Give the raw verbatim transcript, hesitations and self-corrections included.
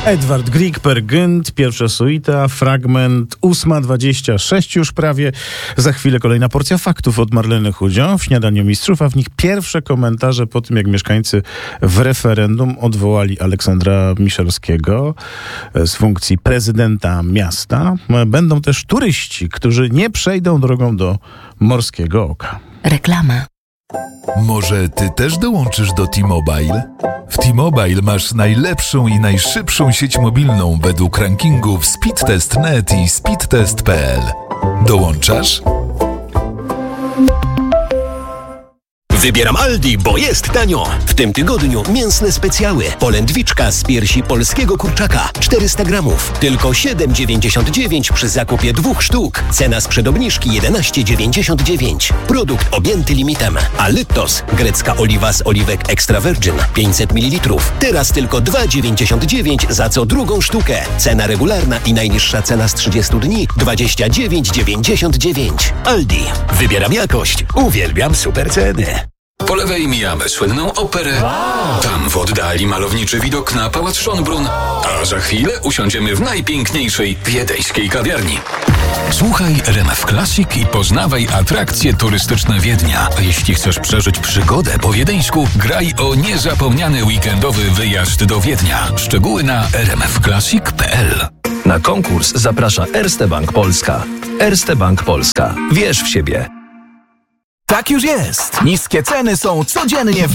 Edward Grieg, Peer Gynt, pierwsza suita, fragment ósma dwadzieścia sześć już prawie. Za chwilę kolejna porcja faktów od Marleny Chudzio w Śniadaniu Mistrzów, a w nich pierwsze komentarze po tym, jak mieszkańcy w referendum odwołali Aleksandra Miszalskiego z funkcji prezydenta miasta. Będą też turyści, którzy nie przejdą drogą do Morskiego Oka. Reklama. Może ty też dołączysz do T-Mobile? W T-Mobile masz najlepszą i najszybszą sieć mobilną według rankingów Speedtest kropka net i speedtest kropka p l. Dołączasz? Wybieram Aldi, bo jest tanio. W tym tygodniu mięsne specjały. Polędwiczka z piersi polskiego kurczaka. czterysta gramów. Tylko siedem dziewięćdziesiąt dziewięć przy zakupie dwóch sztuk. Cena sprzed obniżki jedenaście dziewięćdziesiąt dziewięć. Produkt objęty limitem. Alytos. Grecka oliwa z oliwek extra virgin. pięćset mililitrów. Teraz tylko dwa dziewięćdziesiąt dziewięć za co drugą sztukę. Cena regularna i najniższa cena z trzydziestu dni dwadzieścia dziewięć dziewięćdziesiąt dziewięć. Aldi. Wybieram jakość. Uwielbiam super ceny. Po lewej mijamy słynną operę. Wow. Tam w oddali malowniczy widok na Pałac Schönbrunn. A za chwilę usiądziemy w najpiękniejszej wiedeńskiej kawiarni. Słuchaj R M F Classic i poznawaj atrakcje turystyczne Wiednia. A jeśli chcesz przeżyć przygodę po wiedeńsku, graj o niezapomniany weekendowy wyjazd do Wiednia. Szczegóły na r m f classic kropka p l. Na konkurs zaprasza Erste Bank Polska. Erste Bank Polska. Wierz w siebie. Tak już jest. Niskie ceny są codziennie w